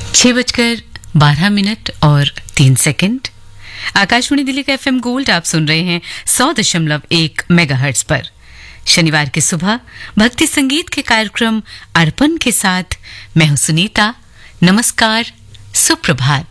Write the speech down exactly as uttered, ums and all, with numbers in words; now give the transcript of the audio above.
छह बजकर बारह मिनट और तीन सेकंड। आकाशवाणी दिल्ली का एफएम गोल्ड आप सुन रहे हैं सौ दशमलव एक मेगाहर्ट्ज पर। शनिवार की सुबह भक्ति संगीत के कार्यक्रम अर्पण के साथ मैं हूं सुनीता। नमस्कार, सुप्रभात।